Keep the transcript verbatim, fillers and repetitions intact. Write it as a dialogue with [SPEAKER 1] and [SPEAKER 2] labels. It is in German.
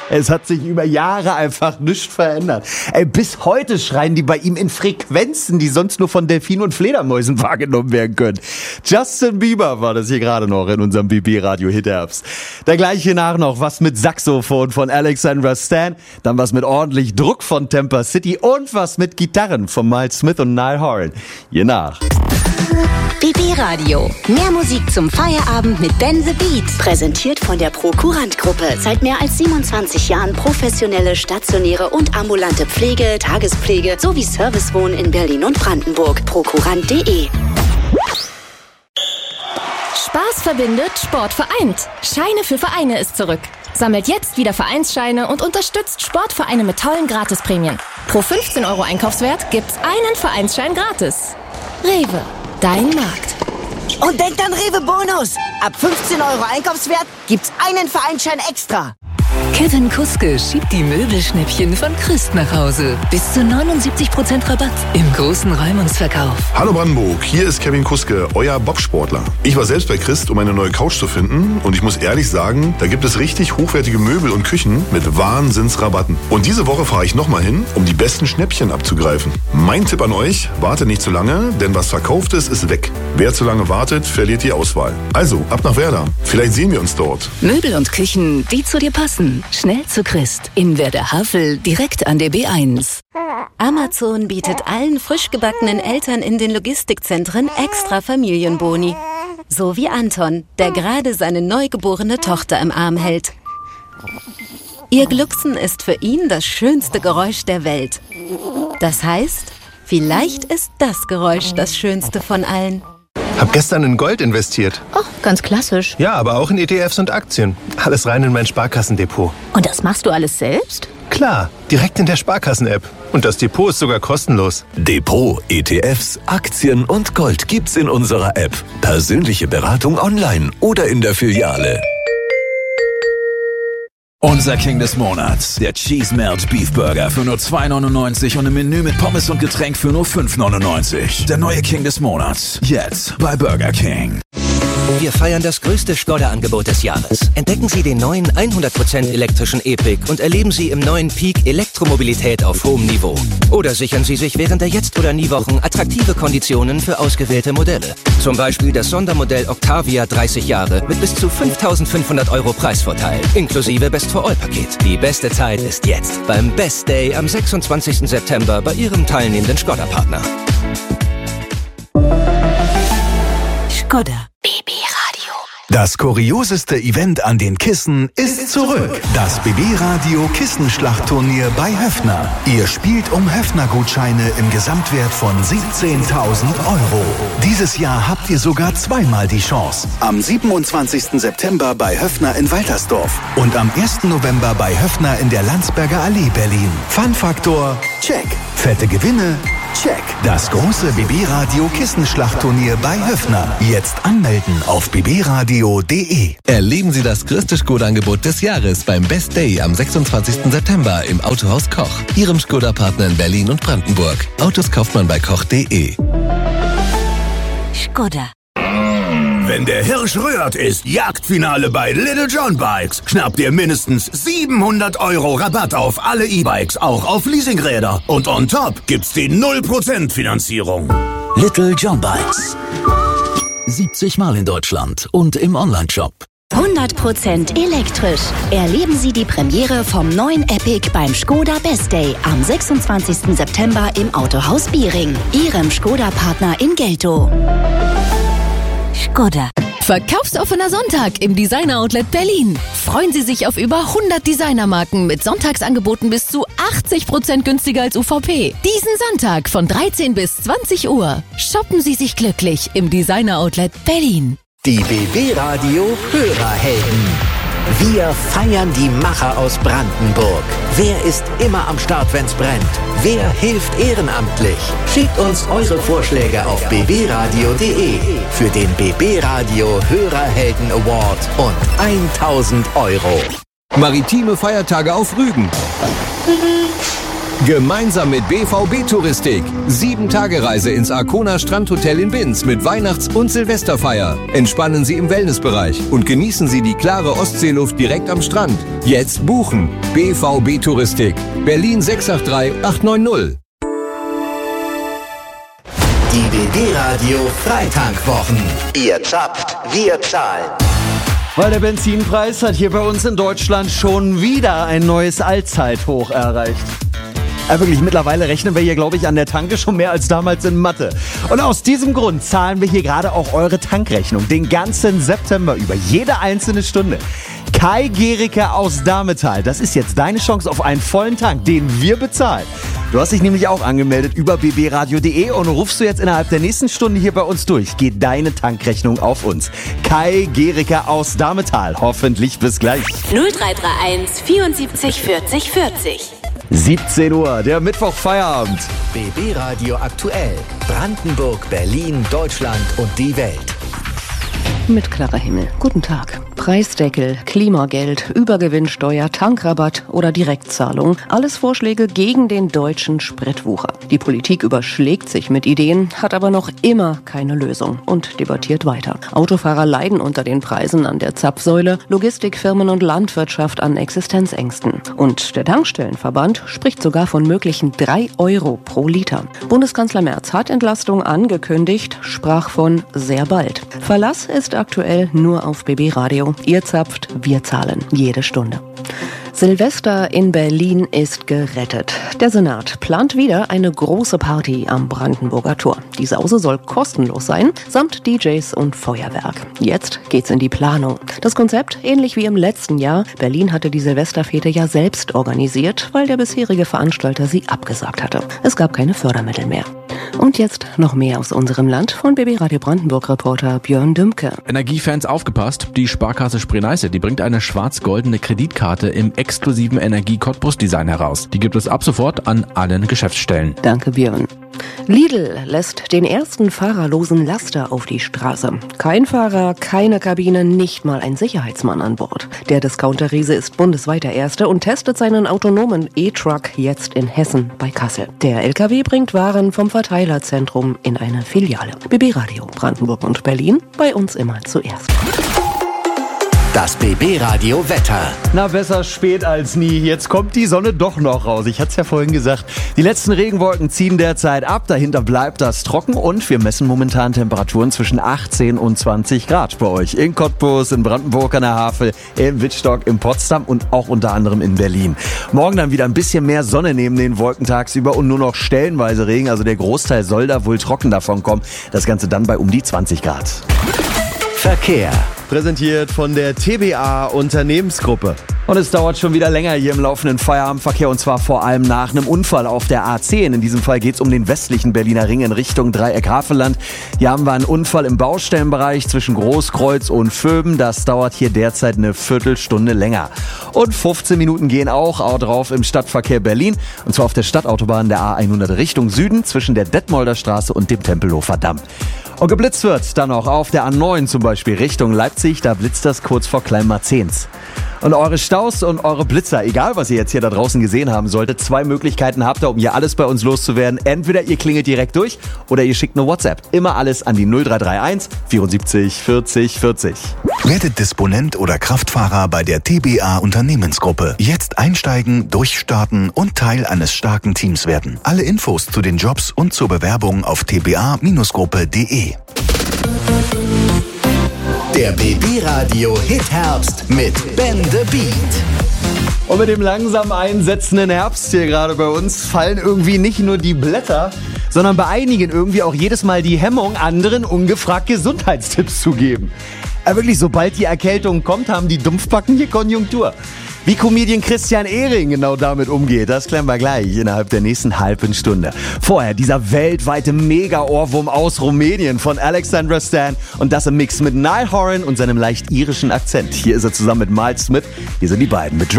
[SPEAKER 1] Es hat sich über Jahre einfach nichts verändert. Ey, bis heute schreien die bei ihm in Frequenzen, die sonst nur von Delfinen und Fledermäusen wahrgenommen werden können. Justin Bieber war das hier gerade noch in unserem B B-Radio Hit-Herbst. Da gleich hier nach noch was mit Saxophon von Alexandra Stan, dann was mit ordentlich Druck von Tampa City und was mit Gitarren von Miles Smith und Niall Horan. Je nach.
[SPEAKER 2] B B-Radio. Mehr Musik zum Feierabend mit Ben the Beat. Präsentiert von der Prokurant-Gruppe. Seit mehr als siebenundzwanzig Jahren professionelle, stationäre und ambulante Pflege, Tagespflege sowie Servicewohnen in Berlin und Brandenburg. Prokurant punkt de.
[SPEAKER 3] Spaß verbindet, Sport vereint. Scheine für Vereine ist zurück. Sammelt jetzt wieder Vereinsscheine und unterstützt Sportvereine mit tollen Gratisprämien. Pro fünfzehn Euro Einkaufswert gibt's einen Vereinsschein gratis. Rewe. Dein Markt.
[SPEAKER 4] Und denkt an Rewe Bonus. Ab fünfzehn Euro Einkaufswert gibt's einen Vereinsschein extra.
[SPEAKER 5] Kevin Kuske schiebt die Möbelschnäppchen von Christ nach Hause. Bis zu neunundsiebzig Prozent Rabatt im großen Räumungsverkauf.
[SPEAKER 6] Hallo Brandenburg, hier ist Kevin Kuske, euer Bobsportler. Ich war selbst bei Christ, um eine neue Couch zu finden. Und ich muss ehrlich sagen, da gibt es richtig hochwertige Möbel und Küchen mit Wahnsinnsrabatten. Und diese Woche fahre ich nochmal hin, um die besten Schnäppchen abzugreifen. Mein Tipp an euch, wartet nicht zu lange, denn was verkauft ist, ist weg. Wer zu lange wartet, verliert die Auswahl. Also, ab nach Werder. Vielleicht sehen wir uns dort.
[SPEAKER 5] Möbel und Küchen, die zu dir passen. Schnell zu Christ. In Werder-Havel, direkt an der B eins.
[SPEAKER 7] Amazon bietet allen frisch gebackenen Eltern in den Logistikzentren extra Familienboni. So wie Anton, der gerade seine neugeborene Tochter im Arm hält. Ihr Glucksen ist für ihn das schönste Geräusch der Welt. Das heißt, vielleicht ist das Geräusch das schönste von allen.
[SPEAKER 8] Hab gestern in Gold investiert.
[SPEAKER 9] Oh, ganz klassisch.
[SPEAKER 8] Ja, aber auch in E T Fs und Aktien. Alles rein in mein Sparkassendepot.
[SPEAKER 9] Und das machst du alles selbst?
[SPEAKER 8] Klar, direkt in der Sparkassen-App. Und das Depot ist sogar kostenlos.
[SPEAKER 10] Depot, E T Fs, Aktien und Gold gibt's in unserer App. Persönliche Beratung online oder in der Filiale.
[SPEAKER 11] Unser King des Monats, der Cheese Melt Beef Burger für nur zwei neunundneunzig und im Menü mit Pommes und Getränk für nur fünf neunundneunzig. Der neue King des Monats, jetzt bei Burger King.
[SPEAKER 12] Wir feiern das größte Skoda-Angebot des Jahres. Entdecken Sie den neuen hundert Prozent elektrischen E-Pick und erleben Sie im neuen Peak Elektromobilität auf hohem Niveau. Oder sichern Sie sich während der Jetzt- oder Nie-Wochen attraktive Konditionen für ausgewählte Modelle. Zum Beispiel das Sondermodell Octavia dreißig Jahre mit bis zu fünftausendfünfhundert Euro Preisvorteil, inklusive Best-for-All-Paket. Die beste Zeit ist jetzt beim Best Day am sechsundzwanzigsten September bei Ihrem teilnehmenden Skoda-Partner.
[SPEAKER 5] Skoda.
[SPEAKER 2] B B-Radio.
[SPEAKER 10] Das kurioseste Event an den Kissen ist zurück. Das B B-Radio Kissenschlachtturnier bei Höffner. Ihr spielt um Höffner-Gutscheine im Gesamtwert von siebzehntausend Euro. Dieses Jahr habt ihr sogar zweimal die Chance. Am siebenundzwanzigsten September bei Höffner in Waltersdorf und am ersten November bei Höffner in der Landsberger Allee Berlin. Fun-Faktor, check. Fette Gewinne, check. Das große B B-Radio Kissenschlachtturnier bei Höffner. Jetzt anmelden auf b b radio punkt de.
[SPEAKER 13] Erleben Sie das größte Skoda-Angebot des Jahres beim Best Day am sechsundzwanzigsten September im Autohaus Koch, Ihrem Skoda-Partner in Berlin und Brandenburg. Autos kauft man bei koch punkt de.
[SPEAKER 5] Skoda.
[SPEAKER 14] Wenn der Hirsch rührt, ist Jagdfinale bei Little John Bikes. Schnappt ihr mindestens siebenhundert Euro Rabatt auf alle E-Bikes, auch auf Leasingräder. Und on top gibt's die null Prozent Finanzierung.
[SPEAKER 15] Little John Bikes. siebzig Mal in Deutschland und im Onlineshop.
[SPEAKER 2] hundert Prozent elektrisch. Erleben Sie die Premiere vom neuen Epic beim Skoda Best Day am sechsundzwanzigsten September im Autohaus Biering, Ihrem Skoda-Partner in Geltow.
[SPEAKER 5] Skoda.
[SPEAKER 3] Verkaufsoffener Sonntag im Designer Outlet Berlin. Freuen Sie sich auf über hundert Designermarken mit Sonntagsangeboten bis zu achtzig Prozent günstiger als U V P. Diesen Sonntag von dreizehn bis zwanzig Uhr. Shoppen Sie sich glücklich im Designer Outlet Berlin.
[SPEAKER 16] Die B B-Radio Hörerhelden. Wir feiern die Macher aus Brandenburg. Wer ist immer am Start, wenn's brennt? Wer hilft ehrenamtlich? Schickt uns eure Vorschläge auf b b radio punkt de für den B B-Radio Hörerhelden Award und tausend Euro.
[SPEAKER 17] Maritime Feiertage auf Rügen.
[SPEAKER 13] Gemeinsam mit B V B Touristik. Sieben Tage Reise ins Arkona Strandhotel in Binz mit Weihnachts- und Silvesterfeier. Entspannen Sie im Wellnessbereich und genießen Sie die klare Ostseeluft direkt am Strand. Jetzt buchen. B V B Touristik. Berlin sechs acht drei acht neun null.
[SPEAKER 16] Die B B-Radio Freitankwwochen. Ihr zapft, wir zahlen.
[SPEAKER 1] Weil der Benzinpreis hat hier bei uns in Deutschland schon wieder ein neues Allzeithoch erreicht. Ja, wirklich, mittlerweile rechnen wir hier, glaube ich, an der Tanke schon mehr als damals in Mathe. Und aus diesem Grund zahlen wir hier gerade auch eure Tankrechnung den ganzen September über, jede einzelne Stunde. Kai Gericke aus Dametal, das ist jetzt deine Chance auf einen vollen Tank, den wir bezahlen. Du hast dich nämlich auch angemeldet über b b radio punkt d e und rufst du jetzt innerhalb der nächsten Stunde hier bei uns durch, geht deine Tankrechnung auf uns. Kai Gericke aus Dametal, hoffentlich bis gleich.
[SPEAKER 2] null drei drei eins vierundsiebzig vierzig vierzig.
[SPEAKER 1] siebzehn Uhr, der Mittwoch-Feierabend.
[SPEAKER 16] B B-Radio aktuell. Brandenburg, Berlin, Deutschland und die Welt.
[SPEAKER 9] Mit klarer Himmel. Guten Tag. Preisdeckel, Klimageld, Übergewinnsteuer, Tankrabatt oder Direktzahlung. Alles Vorschläge gegen den deutschen Spritwucher. Die Politik überschlägt sich mit Ideen, hat aber noch immer keine Lösung und debattiert weiter. Autofahrer leiden unter den Preisen an der Zapfsäule, Logistikfirmen und Landwirtschaft an Existenzängsten. Und der Tankstellenverband spricht sogar von möglichen drei Euro pro Liter. Bundeskanzler Merz hat Entlastung angekündigt, sprach von sehr bald. Verlass ist aktuell nur auf B B Radio. Ihr zapft, wir zahlen. Jede Stunde. Silvester in Berlin ist gerettet. Der Senat plant wieder eine große Party am Brandenburger Tor. Die Sause soll kostenlos sein, samt D Js und Feuerwerk. Jetzt geht's in die Planung. Das Konzept ähnlich wie im letzten Jahr. Berlin hatte die Silvesterfete ja selbst organisiert, weil der bisherige Veranstalter sie abgesagt hatte. Es gab keine Fördermittel mehr. Und jetzt noch mehr aus unserem Land von B B Radio Brandenburg-Reporter Björn Dümke.
[SPEAKER 17] Energiefans aufgepasst, die Sparkasse Spree-Neiße, die bringt eine schwarz-goldene Kreditkarte im exklusiven Energie-Cottbus-Design heraus. Die gibt es ab sofort an allen Geschäftsstellen.
[SPEAKER 9] Danke, Björn. Lidl lässt den ersten fahrerlosen Laster auf die Straße. Kein Fahrer, keine Kabine, nicht mal ein Sicherheitsmann an Bord. Der Discounter-Riese ist bundesweit der Erste und testet seinen autonomen E-Truck jetzt in Hessen bei Kassel. Der L K W bringt Waren vom Verteilerzentrum in eine Filiale. B B Radio Brandenburg und Berlin, bei uns immer zuerst.
[SPEAKER 16] Das B B-Radio Wetter.
[SPEAKER 1] Na, besser spät als nie. Jetzt kommt die Sonne doch noch raus. Ich hatte es ja vorhin gesagt. Die letzten Regenwolken ziehen derzeit ab. Dahinter bleibt das trocken und wir messen momentan Temperaturen zwischen achtzehn und zwanzig Grad bei euch. In Cottbus, in Brandenburg an der Havel, in Wittstock, in Potsdam und auch unter anderem in Berlin. Morgen dann wieder ein bisschen mehr Sonne neben den Wolken tagsüber und nur noch stellenweise Regen. Also der Großteil soll da wohl trocken davon kommen. Das Ganze dann bei um die zwanzig Grad.
[SPEAKER 16] Verkehr.
[SPEAKER 1] Präsentiert von der T B A Unternehmensgruppe. Und es dauert schon wieder länger hier im laufenden Feierabendverkehr und zwar vor allem nach einem Unfall auf der A zehn. In diesem Fall geht es um den westlichen Berliner Ring in Richtung Dreieck-Havelland. Hier haben wir einen Unfall im Baustellenbereich zwischen Großkreuz und Vöben. Das dauert hier derzeit eine Viertelstunde länger. Und fünfzehn Minuten gehen auch, auch drauf im Stadtverkehr Berlin. Und zwar auf der Stadtautobahn der A hundert Richtung Süden zwischen der Detmolder Straße und dem Tempelhofer Damm. Und geblitzt wird dann auch auf der A neun zum Beispiel Richtung Leipzig, da blitzt das kurz vor Kleinmarzehns. Und eure Staus und eure Blitzer, egal was ihr jetzt hier da draußen gesehen haben solltet, zwei Möglichkeiten habt ihr, um hier alles bei uns loszuwerden. Entweder ihr klingelt direkt durch oder ihr schickt eine WhatsApp. Immer alles an die null drei drei eins vierundsiebzig vierzig vierzig.
[SPEAKER 10] Werdet Disponent oder Kraftfahrer bei der T B A Unternehmensgruppe. Jetzt einsteigen, durchstarten und Teil eines starken Teams werden. Alle Infos zu den Jobs und zur Bewerbung auf t b a Gruppe punkt d e.
[SPEAKER 16] Der B B-Radio Hit-Herbst mit Ben the Beat.
[SPEAKER 1] Und mit dem langsam einsetzenden Herbst hier gerade bei uns fallen irgendwie nicht nur die Blätter, sondern bei einigen irgendwie auch jedes Mal die Hemmung, anderen ungefragt Gesundheitstipps zu geben. Aber wirklich, sobald die Erkältung kommt, haben die Dumpfbacken hier Konjunktur. Wie Comedian Christian Ehring genau damit umgeht, das klären wir gleich innerhalb der nächsten halben Stunde. Vorher dieser weltweite Mega-Ohrwurm aus Rumänien von Alexandra Stan und das im Mix mit Niall Horan und seinem leicht irischen Akzent. Hier ist er zusammen mit Miles Smith. Hier sind die beiden mit